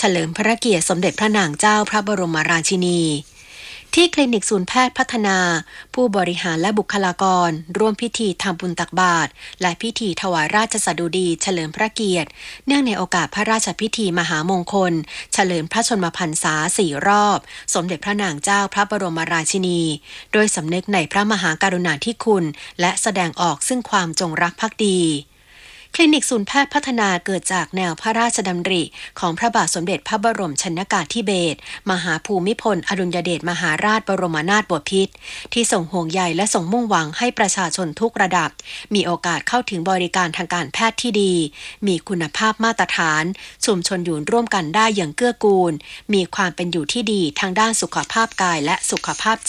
ลิมพระเกียรติสมเด็จพระนางเจ้าพระบรมราชินีที่คลินิกศูนย์แพทย์พัฒนาผู้บริหารและบุคลากรร่วมพิธีทำบุญตักบาตรและพิธีถวายราชสดุดีเฉลิมพระเกียรติเนื่องในโอกาสพระราชพิธีมหามงคลเฉลิมพระชนมพรรษา4 รอบสมเด็จพระนางเจ้าพระบรมราชินีโดยสำนึกในพระมหากรุณาธิคุณและแสดงออกซึ่งความจงรักภักดีคลินิกศูนย์แพทย์พัฒนาเกิดจากแนวพระราชดำริของพระบาทสมเด็จพระบรมชนกาธิเบศรมหาภูมิพลอดุลยเดชมหาราชบรมนาถบพิตรที่ทรงห่วงใยและทรงมุ่งหวังให้ประชาชนทุกระดับมีโอกาสเข้าถึงบริการทางการแพทย์ที่ดีมีคุณภาพมาตรฐานชุมชนอยู่ร่วมกันได้อย่างเกื้อกูลมีความเป็นอยู่ที่ดีทางด้านสุขภาพกายและสุขภาพใจ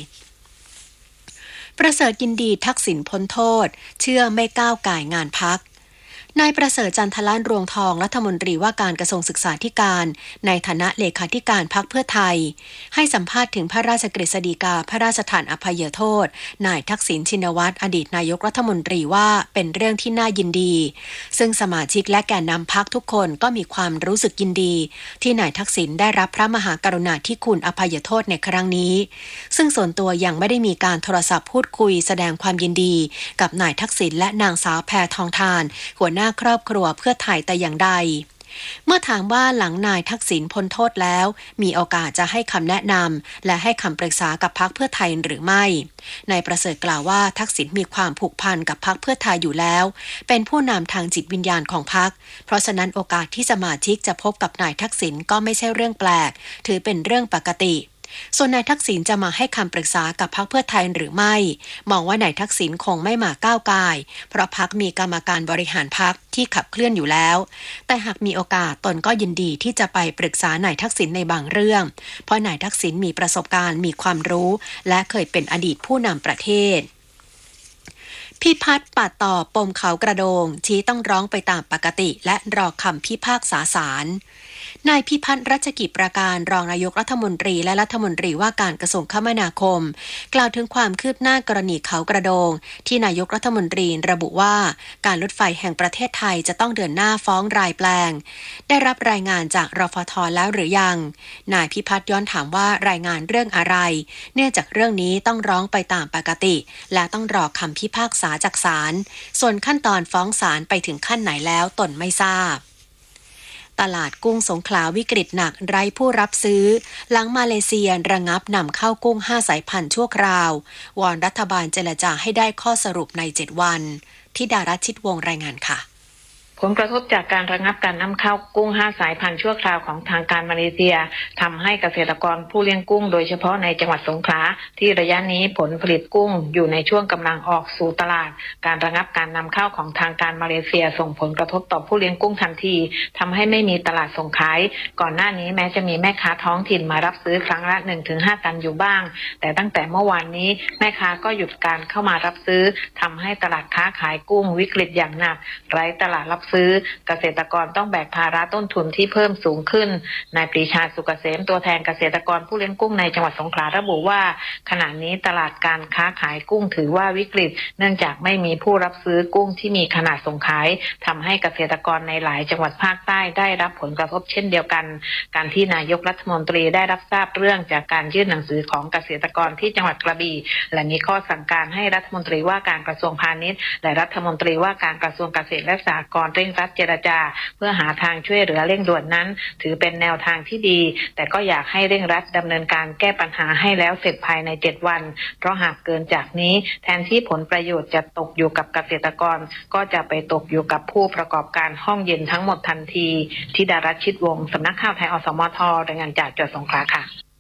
ประเสริฐยินดีทักษิณพ้นโทษเชื่อไม่ก้าวก่ายงานพรรคนายประเสริฐจันทล้านรวงทองรัฐมนตรีว่าการกระทรวงศึกษาธิการในฐานะเลขาธิการพรรคเพื่อไทยให้สัมภาษณ์ถึงพระราชกฤษฎีกาพระราชทานอภัยโทษนายทักษิณชินวัตรอดีตนายกรัฐมนตรีว่าเป็นเรื่องที่น่ายินดีซึ่งสมาชิกและแกนนำพรรคทุกคนก็มีความรู้สึกยินดีที่นายทักษิณได้รับพระมหากรุณาธิคุณอภัยโทษในครั้งนี้ซึ่งส่วนตัวยังไม่ได้มีการโทรศัพท์พูดคุยแสดงความยินดีกับนายทักษิณและนางสาวแพทองธารหัวหน้าครอบครัวเพื่อไทยแต่อย่างใดเมื่อถามว่าหลังนายทักษิณพ้นโทษแล้วมีโอกาสจะให้คำแนะนำและให้คำปรึกษากับพรรคเพื่อไทยหรือไม่นายประเสริฐกล่าวว่าทักษิณมีความผูกพันกับพรรคเพื่อไทยอยู่แล้วเป็นผู้นำทางจิตวิญญาณของพรรคเพราะฉะนั้นโอกาสที่สมาชิกจะพบกับนายทักษิณก็ไม่ใช่เรื่องแปลกถือเป็นเรื่องปกติส่วนนายทักษิณจะมาให้คำปรึกษากับพรรคเพื่อไทยหรือไม่มองว่านายทักษิณคงไม่มาก้าวก่ายเพราะพรรคมีกรรมการบริหารพรรคที่ขับเคลื่อนอยู่แล้วแต่หากมีโอกาสตนก็ยินดีที่จะไปปรึกษานายทักษิณในบางเรื่องเพราะนายทักษิณมีประสบการณ์มีความรู้และเคยเป็นอดีตผู้นำประเทศพิพัฒน์ปัดต่อปมเขากระโดงชี้ต้องร้องไปตามปกติและรอคำพิพากษาศาลนายพิพัฒน์รัชกิจประการรองนายกรัฐมนตรีและรัฐมนตรีว่าการกระทรวงคมนาคมกล่าวถึงความคืบหน้ากรณีเขากระโดงที่นายกรัฐมนตรีระบุว่าการรถไฟแห่งประเทศไทยจะต้องเดินหน้าฟ้องรายแปลงได้รับรายงานจากรฟท.แล้วหรือยังนายพิพัฒน์ย้อนถามว่ารายงานเรื่องอะไรเนื่องจากเรื่องนี้ต้องร้องไปตามปกติและต้องรอคำพิพากษาจากศาลส่วนขั้นตอนฟ้องศาลไปถึงขั้นไหนแล้วตนไม่ทราบตลาดกุ้งสงขลาวิกฤตหนักไร้ผู้รับซื้อหลังมาเลเซียระงับนำเข้ากุ้ง5 สายพันธุ์ชั่วคราววอนรัฐบาลเจรจาให้ได้ข้อสรุปใน7 วันธิดารัตน์ ชิดวงศ์รายงานค่ะผลกระทบจากการระงับการนำเข้ากุ้ง5 สายพันธุ์ชั่วคราวของทางการมาเลเซียทำให้เกษตรกรผู้เลี้ยงกุ้งโดยเฉพาะในจังหวัดสงขลาที่ระยะนี้ผลผลิตกุ้งอยู่ในช่วงกำลังออกสู่ตลาดการระงับการนำเข้าของทางการมาเลเซียส่งผลกระทบต่อผู้เลี้ยงกุ้งทันทีทำให้ไม่มีตลาดส่งขายก่อนหน้านี้แม้จะมีแม่ค้าท้องถิ่นมารับซื้อครั้งละ 1-5 ตันอยู่บ้างแต่ตั้งแต่เมื่อวานนี้แม่ค้าก็หยุดการเข้ามารับซื้อทำให้ตลาดค้าขายกุ้งวิกฤตอย่างหนักไร้ตลาดรับซื้อเกษตรกรต้องแบกภาระต้นทุนที่เพิ่มสูงขึ้นนายปรีชาสุกเกษมตัวแทนเกษตรกรผู้เลี้ยงกุ้งในจังหวัดสงขลาระบุว่าขณะนี้ตลาดการค้าขายกุ้งถือว่าวิกฤตเนื่องจากไม่มีผู้รับซื้อกุ้งที่มีขนาดส่งขายทำให้เกษตรกรในหลายจังหวัดภาคใต้ได้รับผลกระทบเช่นเดียวกันการที่นายกรัฐมนตรีได้รับทราบเรื่องจากการยื่นหนังสือของเกษตรกรที่จังหวัดกระบี่และมีข้อสั่งการให้รัฐมนตรีว่าการกระทรวงพาณิชย์และรัฐมนตรีว่าการกระทรวงเกษตรและสหกรณ์เร่งรัดเจรจาเพื่อหาทางช่วยเหลือเร่งด่วนนั้นถือเป็นแนวทางที่ดีแต่ก็อยากให้เร่งรัดดำเนินการแก้ปัญหาให้แล้วเสร็จภายใน7 วันเพราะหากเกินจากนี้แทนที่ผลประโยชน์จะตกอยู่กับเกษตรกรก็จะไปตกอยู่กับผู้ประกอบการห้องเย็นทั้งหมดทันทีธิดารัตน์ ชิดวงศ์สำนักข่าวไทยอสมทรายงานจากจังหวัดสงขลาค่ะ